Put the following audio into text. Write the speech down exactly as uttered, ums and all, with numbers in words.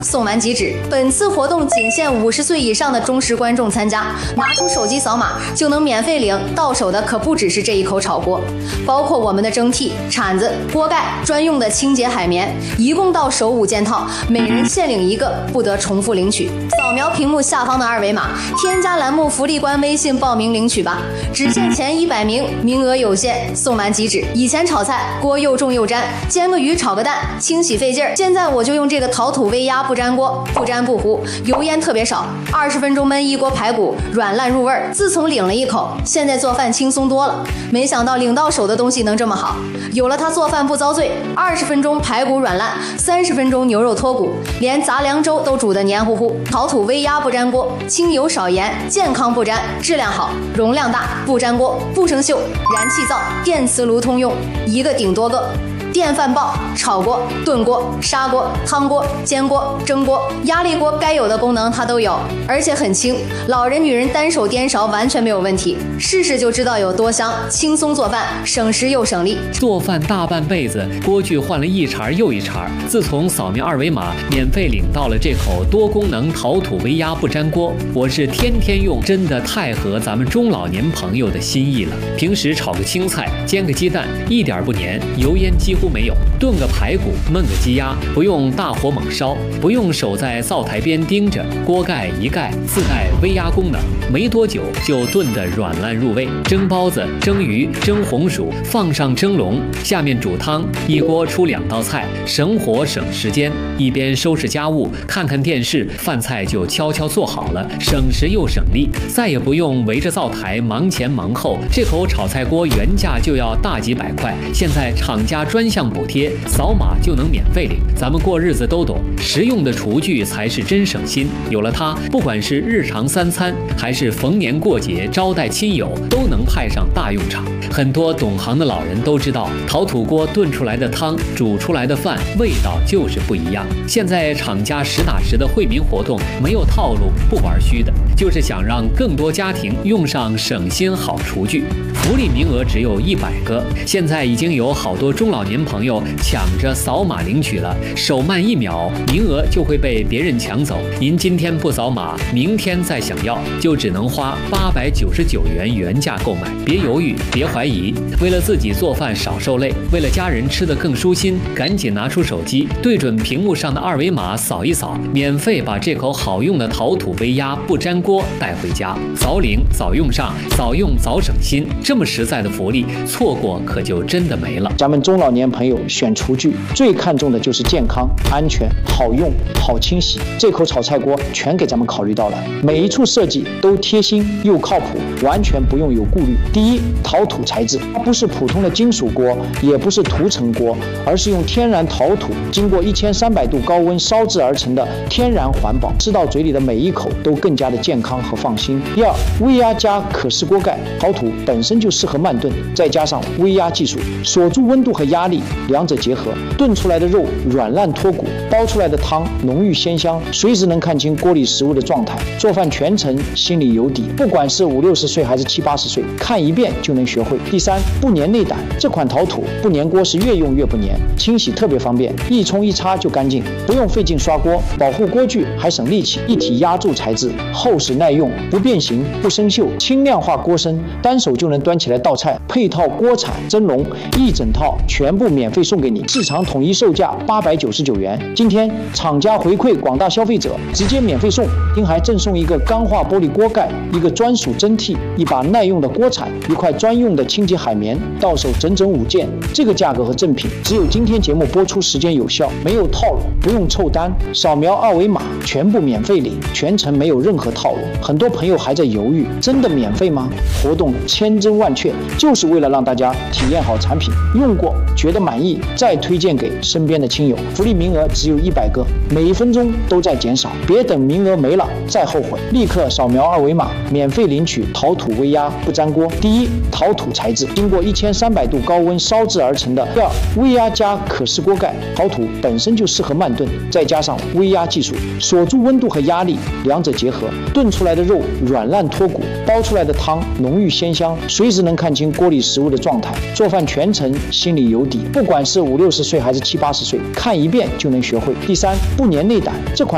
送完即止，本次活动仅限五十岁以上的忠实观众参加，拿出手机扫码就能免费领。到手的可不只是这一口炒锅，包括我们的蒸屉、铲子、锅盖、专用的清洁海绵，一共到手五件套，每人限领一个，不得重复领取。扫描屏幕下方的二维码，添加栏目福利官微信报名领取吧，只限前一百名，名额有限，送完即止。以前炒菜锅又重又粘，煎个鱼炒个蛋清洗费劲儿，现在我就用这个陶土微压不粘锅，不粘不糊，油烟特别少，二十分钟焖一锅排骨，软烂入味儿。自从领了一口，现在做饭轻松多了。没想到领到手的东西能这么好，有了它做饭不遭罪，二十分钟排骨软烂，三十分钟牛肉脱骨，连杂粮粥都煮得黏糊糊。陶土微压不粘锅，轻油少盐，健康不粘，质量好，容量大，不粘锅，不生锈，燃气灶、电磁炉通用，一个顶多个。电饭煲、炒锅、炖锅、砂锅、汤锅、煎锅、蒸锅、压力锅，该有的功能它都有，而且很轻，老人女人单手颠勺完全没有问题。试试就知道有多香，轻松做饭，省时又省力。 做饭大半辈子，锅具换了一茬又一茬，自从扫描二维码免费领到了这口多功能陶土微压不粘锅，我是天天用，真的太合咱们中老年朋友的心意了。平时炒个青菜、煎个鸡蛋，一点不粘，油烟几乎没有，炖个排骨、焖个鸡鸭，不用大火猛烧，不用守在灶台边盯着，锅盖一盖，自带微压功能，没多久就炖得软烂入味。蒸包子、蒸鱼、蒸红薯，放上蒸笼，下面煮汤，一锅出两道菜，省火省时间。一边收拾家务，看看电视，饭菜就悄悄做好了，省时又省力，再也不用围着灶台忙前忙后。这口炒菜锅原价就要大几百块，现在厂家专项补贴，扫码就能免费领。咱们过日子都懂，实用的厨具才是真省心。有了它，不管是日常三餐，还是逢年过节招待亲友，都能派上大用场。很多懂行的老人都知道，陶土锅炖出来的汤、煮出来的饭，味道就是不一样。现在厂家实打实的惠民活动，没有套路，不玩虚的，就是想让更多家庭用上省心好厨具。福利名额只有一百个，现在已经有好多中老年朋友抢着扫码领取了，手慢一秒，名额就会被别人抢走。您今天不扫码，明天再想要，就只能花八百九十九元原价购买。别犹豫，别怀疑，为了自己做饭少受累，为了家人吃得更舒心，赶紧拿出手机，对准屏幕上的二维码扫一扫，免费把这口好用的陶土微压不粘锅带回家。早领早用上，早用早省心，这么实在的福利，错过可就真的没了。 咱们中老年朋友选厨具最看重的就是健康、安全、好用、好清洗。这口炒菜锅全给咱们考虑到了，每一处设计都贴心又靠谱，完全不用有顾虑。第一，陶土材质，它不是普通的金属锅，也不是涂层锅，而是用天然陶土经过一千三百度高温烧制而成的天然环保，吃到嘴里的每一口都更加的健康和放心。第二，微压加可视锅盖，陶土本身就适合慢炖，再加上微压技术，锁住温度和压力，两者结合，炖出来的肉软烂脱骨，煲出来的汤浓郁鲜香，随时能看清锅里食物的状态。做饭全程心里有底，不管是五六十岁还是七八十岁，看一遍就能学会。第三，不粘内胆，这款陶土不粘锅是越用越不粘，清洗特别方便，一冲一擦就干净，不用费劲刷锅，保护锅具还省力气。一体压铸材质，厚实耐用，不变形不生锈，轻量化锅身，单手就能端起来倒菜。配套锅铲、蒸笼一整套全部免费送给你，市场统一售价八百九十九元。今天厂家回馈广大消费者，直接免费送，并还赠送一个钢化玻璃锅盖、一个专属蒸屉、一把耐用的锅铲、一块专用的清洁海绵，到手整整五件。这个价格和赠品只有今天节目播出时间有效，没有套路，不用凑单，扫描二维码全部免费领，全程没有任何套路。很多朋友还在犹豫，真的免费吗？活动千真万确，就是为了让大家体验好产品，用过觉得满意，再推荐给身边的亲友。福利名额只有一百个，每一分钟都在减少，别等名额没了再后悔，立刻扫描二维码，免费领取陶土微压不粘锅。第一，陶土材质，经过一千三百度高温烧制而成的。第二，微压加可视锅盖，陶土本身就适合慢炖，再加上微压技术，锁住温度和压力，两者结合，炖出来的肉软烂脱骨，煲出来的汤浓郁鲜香，随时能看清锅里食物的状态。做饭全程心里有底，不管是五六十岁还是七八十岁，看一遍就能学会。第三，不粘内胆，这款